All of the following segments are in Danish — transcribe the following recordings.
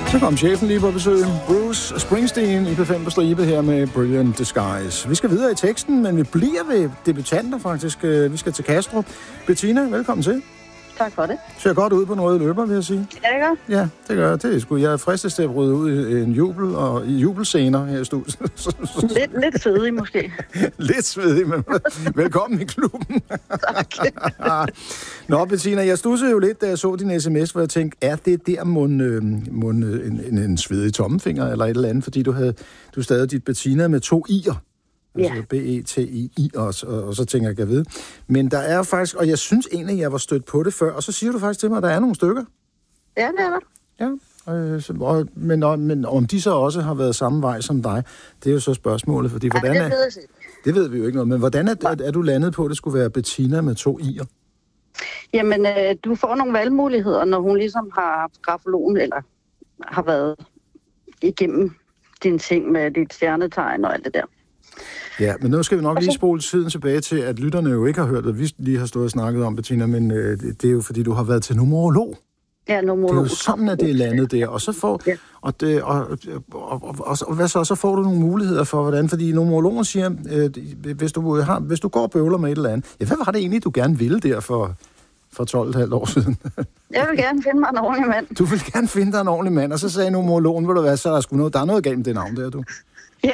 Så kom chefen lige på besøg. Bruce Springsteen i P5 på stribe her med Brilliant Disguise. Vi skal videre i teksten, men vi bliver ved debutanter faktisk. Vi skal til Castro. Bettina, velkommen til. Tak for det. Ser godt ud på en rød løber, vil jeg sige. Ja, det gør. Ja, det gør jeg. Det er sgu. Jeg er fristet til at bryde ud i en jubel og i jubelscener her i studiet. Lidt svedig måske. Lidt svedig, men velkommen i klubben. Tak. Nå, Bettina, jeg studsede jo lidt, da jeg så din sms, hvor jeg tænkte, er det der en svedig tommefinger eller et eller andet, fordi du stadig dit Bettina med 2 i'er. Altså Ja. B-E-T-I også, og så tænker jeg ved. Men der er jo faktisk, og jeg synes egentlig, jeg var stødt på det før, og så siger du faktisk til mig, at der er nogle stykker. Ja, det er der. Ja, men om de så også har været samme vej som dig, det er jo så spørgsmålet, fordi hvordan det ved jeg ikke. det ved vi jo ikke noget, men hvordan er du landet på, at det skulle være Bettina med 2 i'er? Jamen, du får nogle valgmuligheder, når hun ligesom har haft grafologen, eller har været igennem dine ting med dit stjernetegn og alt det der. Ja, men nu skal vi nok lige spole tiden tilbage til, at lytterne jo ikke har hørt, at vi lige har stået og snakket om, Bettina, men det er jo fordi, du har været til numerolog. Ja, numerolog. Det er jo sådan, at det er landet der, og så får... Ja. Og hvad så får du nogle muligheder for, hvordan? Fordi numerologen siger, hvis du går og bøvler med et eller andet, ja, hvad var det egentlig, du gerne ville der for 12,5 år siden? Jeg vil gerne finde mig en ordentlig mand. Du vil gerne finde dig en ordentlig mand, og så sagde numerologen, ved du hvad, så der er noget galt med det navn der, du. Ja.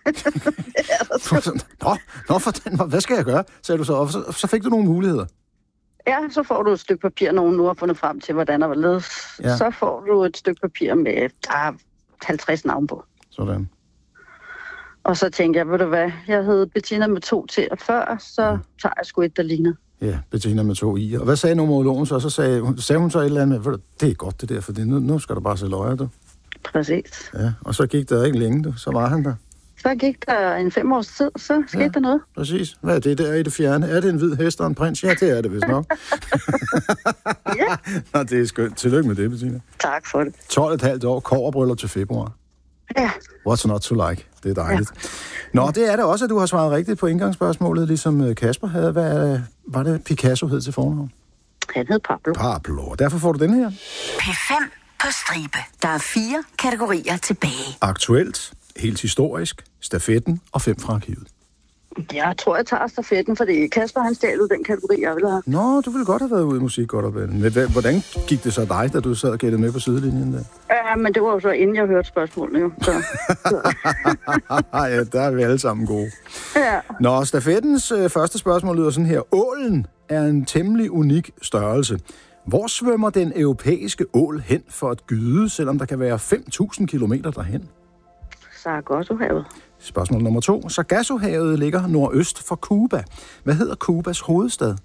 Nå, hvad skal jeg gøre? Sagde du så, og så fik du nogle muligheder. Ja, så får du et stykke papir, nogen nu har fundet frem til, hvordan og hvorledes. Ja. Så får du et stykke papir med 50 navn på. Sådan. Og så tænkte jeg, ved du hvad, jeg hed Bettina med 2 T'er før, så tager jeg sgu et, der ligner. Ja, Bettina med 2 i'er. Og hvad sagde numerologen så? Så sagde hun så et eller andet med, det er godt det der, for nu skal du bare se løjer, du. Præcis. Ja, og så gik der ikke længe, du. Så var han der. Så gik der en 5 års tid, så skete der noget. Præcis. Hvad er det der i det fjerne? Er det en hvid hest og en prins? Ja, det er det vist nok. Ja. Nå, det er skønt. Tillykke med det, Bettina. Tak for det. 12,5 år, kobberbryllup til februar. Ja. What's not to like? Det er dejligt. Ja. Nå, det er det også, at du har svaret rigtigt på indgangsspørgsmålet, ligesom Kasper havde. Hvad var det Picasso hed til fornavn? Han hed Pablo. Pablo. Og derfor får du den her. P5 på stribe. Der er 4 kategorier tilbage. Aktuelt, helt historisk, stafetten og 5 fra arkivet. Jeg tror, jeg tager stafetten, fordi Kasper han stjal ud den kategori, jeg ville have. Nå, du ville godt have været ude i musik, godt og vel. Men hvordan gik det så dig, da du sad og gættede med på sidelinjen der? Ja, men det var jo så inden jeg hørte spørgsmålene jo. Så. Ja, der er vi alle sammen gode. Ja. Nå, stafettens første spørgsmål lyder sådan her. Ålen er en temmelig unik størrelse. Hvor svømmer den europæiske ål hen for at gyde, selvom der kan være 5.000 kilometer derhen? Sargassohavet. Spørgsmål nummer 2. Sargassohavet ligger nordøst for Cuba. Hvad hedder Cubas hovedstad?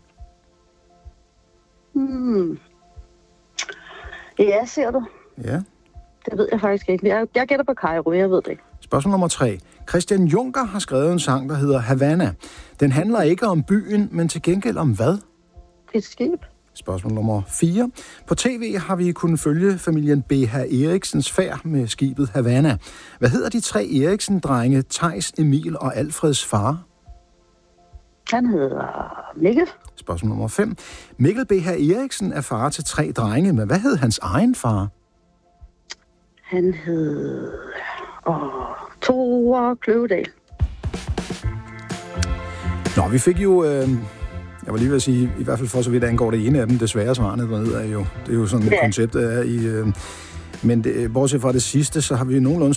Ja, ser du. Ja. Det ved jeg faktisk ikke. Jeg gætter på Cairo, jeg ved det ikke. Spørgsmål nummer 3. Christian Juncker har skrevet en sang, der hedder Havana. Den handler ikke om byen, men til gengæld om hvad? Et skib. Spørgsmål nummer 4. På tv har vi kunnet følge familien B.H. Eriksens færd med skibet Havana. Hvad hedder de 3 Eriksen-drenge, Theis, Emil og Alfreds far? Han hedder Mikkel. Spørgsmål nummer 5. Mikkel B.H. Eriksen er far til 3 drenge, men hvad hed hans egen far? Han hed Thor Kløvedal. Nå, vi fik jo... Jeg var lige ved at sige, i hvert fald for så vidt angår det ene af dem, desværre svarene dernede er jo, det er jo sådan et koncept, der er i... Men bortset fra det sidste, så har vi jo nogenlunde